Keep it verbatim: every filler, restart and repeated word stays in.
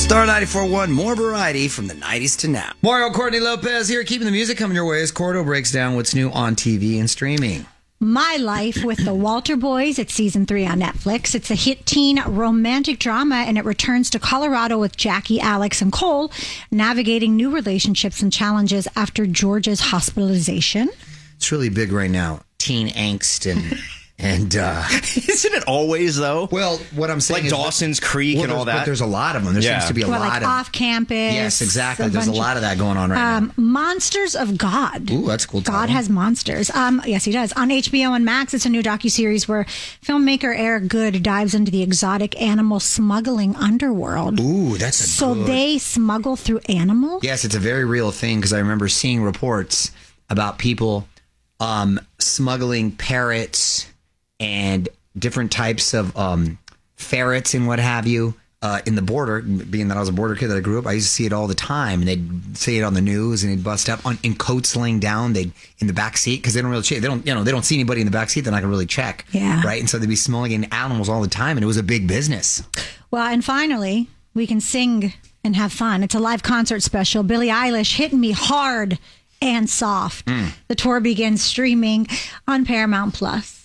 Star ninety-four point one, more variety from the nineties to now. Mario Courtney Lopez here, keeping the music coming your way as Cordo breaks down what's new on T V and streaming. My Life with the Walter Boys. It's season three on Netflix. It's a hit teen romantic drama, and it returns to Colorado with Jackie, Alex, and Cole navigating new relationships and challenges after George's hospitalization. It's really big right now. Teen angst and... And uh, isn't it always though? Well, what I'm saying like is Dawson's that, Creek well, and all but that. There's a lot of them. There yeah. seems to be a well, lot like of off campus. Yes, exactly. A there's a of, lot of that going on right um, now. Monsters of God. Ooh, that's cool. God has monsters. Um, yes, he does. On H B O and Max, it's a new docuseries where filmmaker Eric Good dives into the exotic animal smuggling underworld. Ooh, that's a so good. they smuggle through animals. Yes, it's a very real thing because I remember seeing reports about people um, smuggling parrots and different types of um, ferrets and what have you uh, in the border. Being that I was a border kid that I grew up, I used to see it all the time. And they'd say it on the news, and they'd bust up on in coats laying down. They'd in the back seat because they don't really check. They don't, you know, they don't see anybody in the back seat. They're not gonna really check. Yeah. Right. And so they'd be smuggling animals all the time, and it was a big business. Well, and finally, we can sing and have fun. It's a live concert special. Billie Eilish hitting me hard and soft. Mm. The tour begins streaming on Paramount Plus.